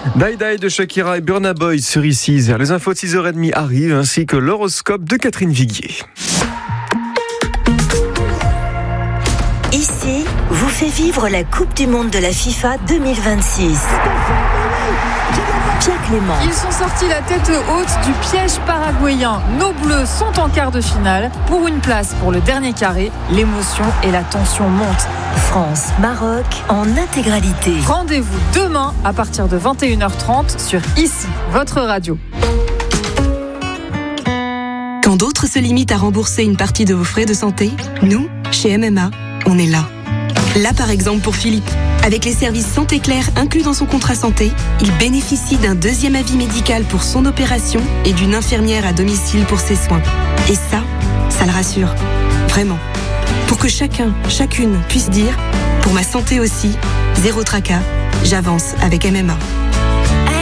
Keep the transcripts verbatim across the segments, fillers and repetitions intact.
Die Die de Shakira et Burna Boy sur Ici. Les infos de six heures trente arrivent, ainsi que l'horoscope de Catherine Viguier. Ici vous fait vivre la Coupe du Monde de la FIFA deux mille vingt-six. Pierre Clément. Ils sont sortis la tête haute du piège paraguayen. Nos Bleus sont en quart de finale. Pour une place pour le dernier carré, l'émotion et la tension montent. France-Maroc en intégralité. Rendez-vous demain à partir de vingt et une heures trente sur Ici, votre radio. Quand d'autres se limitent à rembourser une partie de vos frais de santé, nous, chez M M A, on est là. Là, par exemple, pour Philippe. Avec les services Santé Claire inclus dans son contrat santé, il bénéficie d'un deuxième avis médical pour son opération et d'une infirmière à domicile pour ses soins. Et ça, ça le rassure. Vraiment. Pour que chacun, chacune puisse dire « Pour ma santé aussi, zéro tracas, j'avance avec M M A ».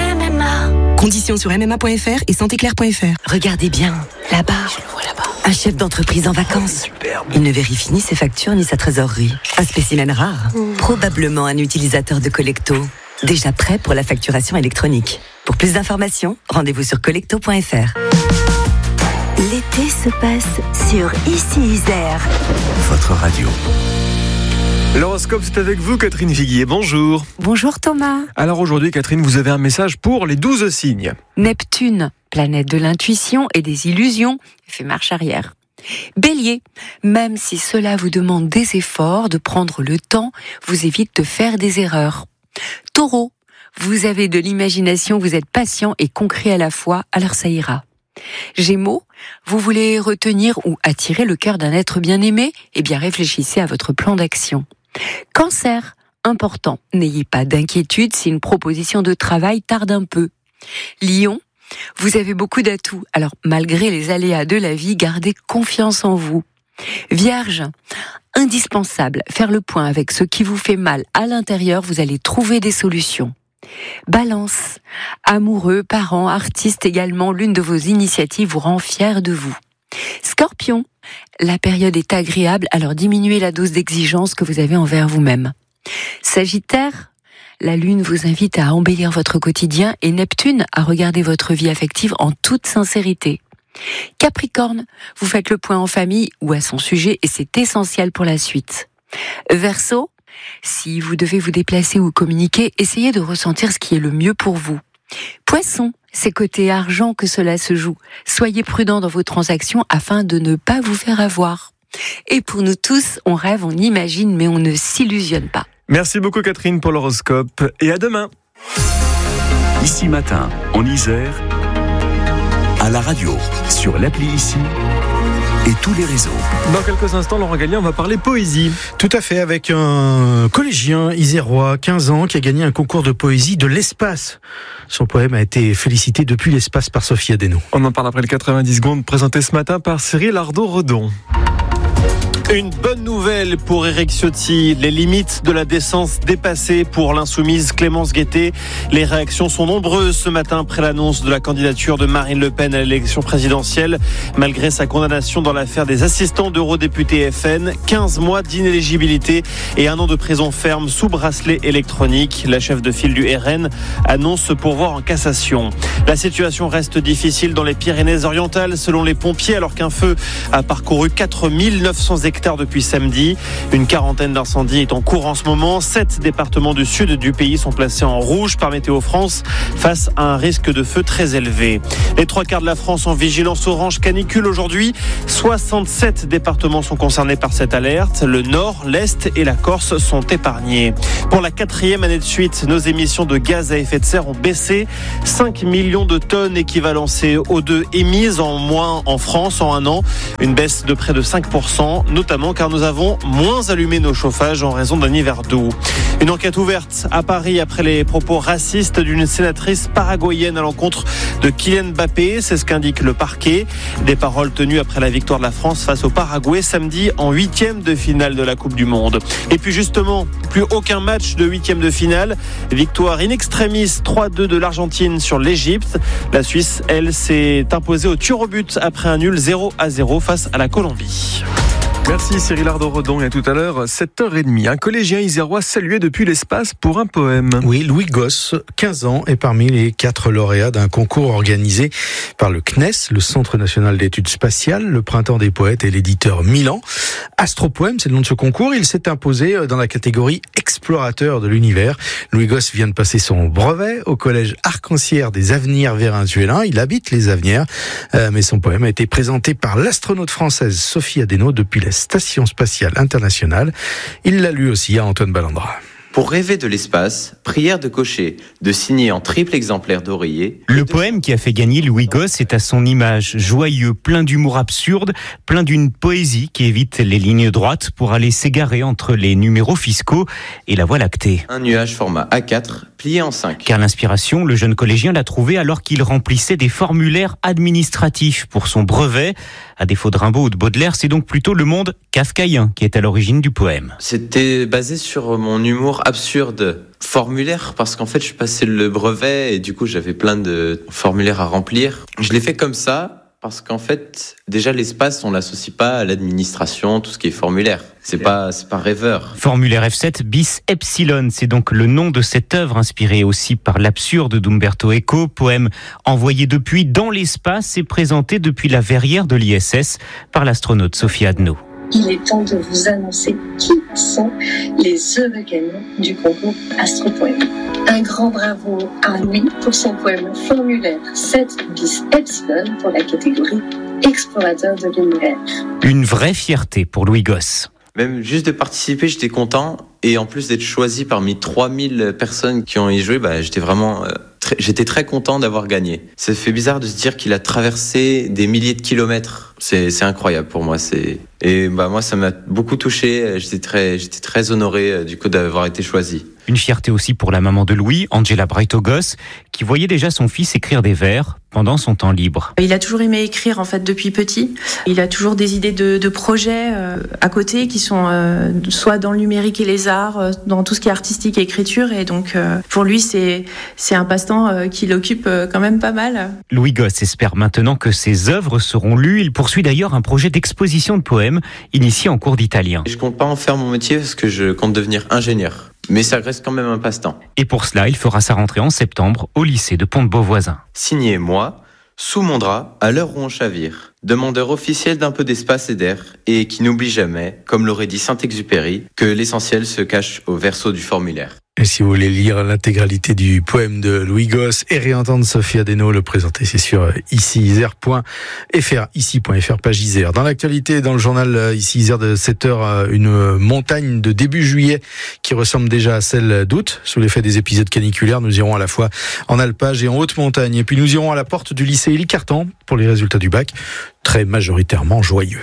M M A. Conditions sur m m a point f r et santé claire point f r. Regardez bien, là-bas. Un chef d'entreprise en vacances. Il ne vérifie ni ses factures ni sa trésorerie. Un spécimen rare. Mmh. Probablement un utilisateur de Collecto. Déjà prêt pour la facturation électronique. Pour plus d'informations, rendez-vous sur collecto point f r. L'été se passe sur Ici Isère. Votre radio. L'horoscope, c'est avec vous, Catherine Viguier. Bonjour. Bonjour Thomas. Alors aujourd'hui, Catherine, vous avez un message pour les douze signes. Neptune, planète de l'intuition et des illusions, fait marche arrière. Bélier, même si cela vous demande des efforts, de prendre le temps, vous évite de faire des erreurs. Taureau, vous avez de l'imagination, vous êtes patient et concret à la fois, alors ça ira. Gémeaux, vous voulez retenir ou attirer le cœur d'un être bien-aimé? Eh bien réfléchissez à votre plan d'action. Cancer, important, n'ayez pas d'inquiétude si une proposition de travail tarde un peu. Lion, vous avez beaucoup d'atouts, alors malgré les aléas de la vie, gardez confiance en vous. Vierge, indispensable, faire le point avec ce qui vous fait mal à l'intérieur, vous allez trouver des solutions. Balance, amoureux, parents, artistes également, l'une de vos initiatives vous rend fier de vous. Scorpion, la période est agréable, alors diminuez la dose d'exigence que vous avez envers vous-même. Sagittaire, la lune vous invite à embellir votre quotidien et Neptune à regarder votre vie affective en toute sincérité. Capricorne, vous faites le point en famille ou à son sujet et c'est essentiel pour la suite. Verseau, si vous devez vous déplacer ou communiquer, essayez de ressentir ce qui est le mieux pour vous. Poisson, c'est côté argent que cela se joue. Soyez prudent dans vos transactions afin de ne pas vous faire avoir. Et pour nous tous, on rêve, on imagine, mais on ne s'illusionne pas. Merci beaucoup Catherine pour l'horoscope et à demain. Ici matin, en Isère, à la radio, sur l'appli Ici et tous les réseaux. Dans quelques instants, Laurent Gallien, on va parler poésie. Tout à fait, avec un collégien isérois, quinze ans, qui a gagné un concours de poésie de l'espace. Son poème a été félicité depuis l'espace par Sophie Adeno. On en parle après le quatre-vingt-dix secondes, présenté ce matin par Cyril Ardo-Redon. Une bonne nouvelle pour Éric Ciotti, les limites de la décence dépassées pour l'insoumise Clémence Guettet. Les réactions sont nombreuses ce matin après l'annonce de la candidature de Marine Le Pen à l'élection présidentielle. Malgré sa condamnation dans l'affaire des assistants d'eurodéputés F N, quinze mois d'inéligibilité et un an de prison ferme sous bracelet électronique. La chef de file du R N annonce se pourvoir en cassation. La situation reste difficile dans les Pyrénées-Orientales selon les pompiers alors qu'un feu a parcouru quatre mille neuf cents hectares depuis samedi. Une quarantaine d'incendies est en cours en ce moment. Sept départements du sud du pays sont placés en rouge par Météo France face à un risque de feu très élevé. Les trois quarts de la France en vigilance orange canicule aujourd'hui. soixante-sept départements sont concernés par cette alerte. Le nord, l'est et la Corse sont épargnés. Pour la quatrième année de suite, nos émissions de gaz à effet de serre ont baissé. cinq millions de tonnes équivalent C O deux émises en moins en France en un an. Une baisse de près de cinq pour cent, notamment car nous avons moins allumé nos chauffages en raison d'un hiver doux. Une enquête ouverte à Paris après les propos racistes d'une sénatrice paraguayenne à l'encontre de Kylian Mbappé, c'est ce qu'indique le parquet. Des paroles tenues après la victoire de la France face au Paraguay samedi en huitième de finale de la Coupe du Monde. Et puis justement, plus aucun match de huitième de finale. Victoire in extremis trois deux de l'Argentine sur l'Égypte. La Suisse, elle, s'est imposée au tir au but après un nul zéro à zéro face à la Colombie. Merci Cyril Ardo-Redon. Et à tout à l'heure, sept heures trente. Un collégien isérois salué depuis l'espace pour un poème. Oui, Louis Gosse, quinze ans, est parmi les quatre lauréats d'un concours organisé par le C N E S, le Centre National d'Études Spatiales, le Printemps des Poètes et l'éditeur Milan. Astropoème, c'est le nom de ce concours. Il s'est imposé dans la catégorie explorateur de l'univers. Louis Gosse vient de passer son brevet au collège Arc-en-Ciel des Avenirs vénézuéliens. Il habite les Avenirs, euh, mais son poème a été présenté par l'astronaute française Sophie Adeno depuis la Station Spatiale Internationale. Il l'a lu aussi à Antoine Ballandra. Pour rêver de l'espace, prière de cocher, de signer en triple exemplaire d'oreiller. Le poème qui a fait gagner Louis Gosse est à son image, joyeux, plein d'humour absurde, plein d'une poésie qui évite les lignes droites pour aller s'égarer entre les numéros fiscaux et la Voie lactée. Un nuage format A quatre, plié en cinq. Car l'inspiration, le jeune collégien l'a trouvée alors qu'il remplissait des formulaires administratifs pour son brevet. À défaut de Rimbaud ou de Baudelaire, c'est donc plutôt le monde kafkaïen qui est à l'origine du poème. C'était basé sur mon humour absurde formulaire, parce qu'en fait je passais le brevet et du coup j'avais plein de formulaires à remplir. Je l'ai fait comme ça parce qu'en fait déjà l'espace on l'associe pas à l'administration, tout ce qui est formulaire. C'est pas, c'est pas rêveur. Formulaire F sept bis Epsilon, c'est donc le nom de cette œuvre inspirée aussi par l'absurde d'Umberto Eco, poème envoyé depuis dans l'espace et présenté depuis la verrière de l'I S S par l'astronaute Sophie Adeno. Il est temps de vous annoncer qui sont les heureux gagnants du concours Astropoème. Un grand bravo à Louis pour son poème formulaire sept bis Epsilon pour la catégorie explorateur de l'univers. Une vraie fierté pour Louis Gosse. Même juste de participer, j'étais content. Et en plus d'être choisi parmi trois mille personnes qui ont y joué, bah, j'étais vraiment... Euh, très, j'étais très content d'avoir gagné. Ça fait bizarre de se dire qu'il a traversé des milliers de kilomètres. C'est, c'est incroyable pour moi. C'est... Et bah, moi, ça m'a beaucoup touché. J'étais très, j'étais très honoré du coup d'avoir été choisi. Une fierté aussi pour la maman de Louis, Angela Breitogos, qui voyait déjà son fils écrire des vers pendant son temps libre. Il a toujours aimé écrire en fait depuis petit. Il a toujours des idées de, de projets euh, à côté qui sont euh, soit dans le numérique et les arts, euh, dans tout ce qui est artistique et écriture. Et donc euh, pour lui c'est c'est un passe-temps euh, qui l'occupe euh, quand même pas mal. Louis Gosse espère maintenant que ses œuvres seront lues. Il poursuit d'ailleurs un projet d'exposition de poèmes initié en cours d'italien. Je compte pas en faire mon métier parce que je compte devenir ingénieur. Mais ça reste quand même un passe-temps. Et pour cela, il fera sa rentrée en septembre au lycée de Pont-de-Beauvoisin. Signé moi, sous mon drap, à l'heure où on chavire. Demandeur officiel d'un peu d'espace et d'air, et qui n'oublie jamais, comme l'aurait dit Saint-Exupéry, que l'essentiel se cache au verso du formulaire. Et si vous voulez lire l'intégralité du poème de Louis Gosse et réentendre Sophie Adeno le présenter, c'est sur ici isère point f r, ici point f r, page Isère. Dans l'actualité, dans le journal Ici Isère de sept heures, une montagne de début juillet qui ressemble déjà à celle d'août. Sous l'effet des épisodes caniculaires, nous irons à la fois en alpage et en haute montagne. Et puis nous irons à la porte du lycée Élie Cartan pour les résultats du bac, très majoritairement joyeux.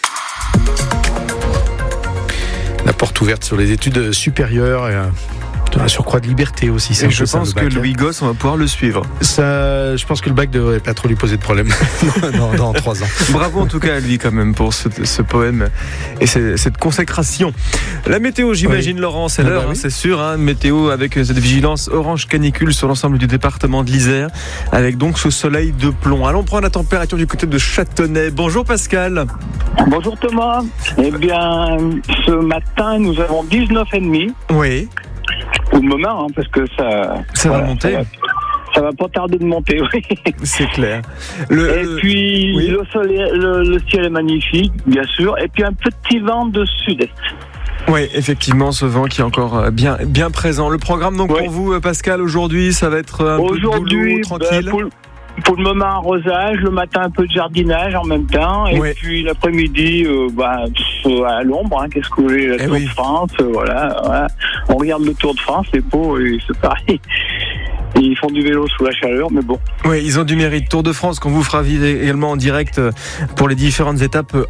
La porte ouverte sur les études supérieures et de la surcroît de liberté aussi. C'est et je pense que Louis Gosse, on va pouvoir le suivre. Ça, je pense que le bac devrait pas trop lui poser de problème dans, dans trois ans. Bravo en tout cas à lui quand même pour ce, ce poème et ce, cette consécration. La météo, j'imagine, oui. Laurent, c'est l'heure, ah bah oui. hein, c'est sûr. Hein, météo avec cette vigilance orange canicule sur l'ensemble du département de l'Isère, avec donc ce soleil de plomb. Allons prendre la température du côté de Châtenay. Bonjour Pascal. Bonjour Thomas. Eh bien, ce matin, nous avons dix-neuf virgule cinq. Oui. Pour le moment, hein, parce que ça... Ça voilà, va monter ça va, ça va pas tarder de monter, oui. C'est clair. Le, et puis, oui. le, soleil, le, le ciel est magnifique, bien sûr. Et puis, un petit vent de sud-est. Oui, effectivement, ce vent qui est encore bien, bien présent. Le programme, donc, oui. pour vous, Pascal, aujourd'hui, ça va être un aujourd'hui, peu de boulot, tranquille ben, pour, pour le moment, arrosage. Le matin, un peu de jardinage en même temps. Et oui. puis, l'après-midi, euh, bah, à l'ombre, hein, qu'est-ce que vous voulez, la eh Tour oui. de France, euh, voilà, voilà. On regarde le Tour de France, c'est beau, et c'est pareil. Et ils font du vélo sous la chaleur, mais bon. Oui, ils ont du mérite. Tour de France qu'on vous fera vivre également en direct pour les différentes étapes